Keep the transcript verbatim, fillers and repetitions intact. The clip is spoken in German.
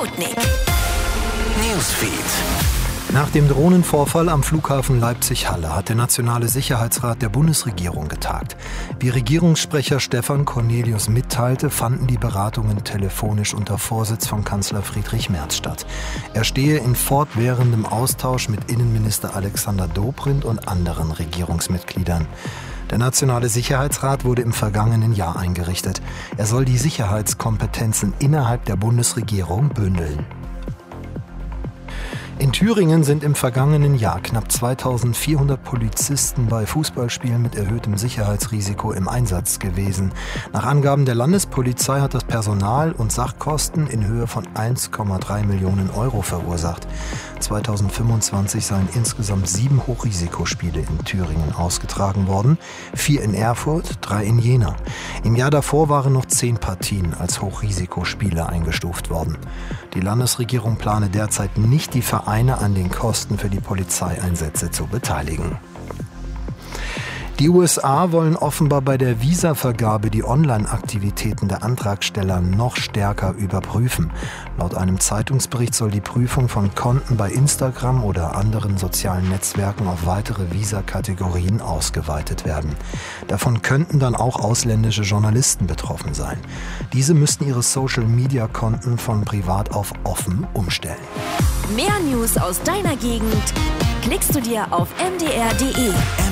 Sputnik Newsfeed. Nach dem Drohnenvorfall am Flughafen Leipzig-Halle hat der Nationale Sicherheitsrat der Bundesregierung getagt. Wie Regierungssprecher Stefan Cornelius mitteilte, fanden die Beratungen telefonisch unter Vorsitz von Kanzler Friedrich Merz statt. Er stehe in fortwährendem Austausch mit Innenminister Alexander Dobrindt und anderen Regierungsmitgliedern. Der Nationale Sicherheitsrat wurde im vergangenen Jahr eingerichtet. Er soll die Sicherheitskompetenzen innerhalb der Bundesregierung bündeln. In Thüringen sind im vergangenen Jahr knapp zweitausendvierhundert Polizisten bei Fußballspielen mit erhöhtem Sicherheitsrisiko im Einsatz gewesen. Nach Angaben der Landespolizei hat das Personal und Sachkosten in Höhe von eins Komma drei Millionen Euro verursacht. zweitausendfünfundzwanzig seien insgesamt sieben Hochrisikospiele in Thüringen ausgetragen worden, vier in Erfurt, drei in Jena. Im Jahr davor waren noch zehn Partien als Hochrisikospiele eingestuft worden. Die Landesregierung plane derzeit nicht, die Vereine an den Kosten für die Polizeieinsätze zu beteiligen. Die U S A wollen offenbar bei der Visavergabe die Online-Aktivitäten der Antragsteller noch stärker überprüfen. Laut einem Zeitungsbericht soll die Prüfung von Konten bei Instagram oder anderen sozialen Netzwerken auf weitere Visa-Kategorien ausgeweitet werden. Davon könnten dann auch ausländische Journalisten betroffen sein. Diese müssten ihre Social-Media-Konten von privat auf offen umstellen. Mehr News aus deiner Gegend klickst du dir auf m d r punkt d e.